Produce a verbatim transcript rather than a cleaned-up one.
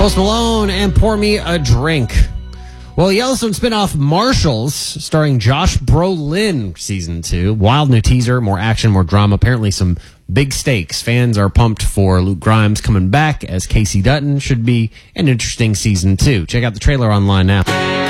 Post Malone and Pour Me a Drink. Well, Yellowstone spinoff Marshals, starring Josh Brolin, season two. Wild new teaser, more action, more drama. Apparently some big stakes. Fans are pumped for Luke Grimes coming back as Casey Dutton. Should be an interesting season two. Check out the trailer online now.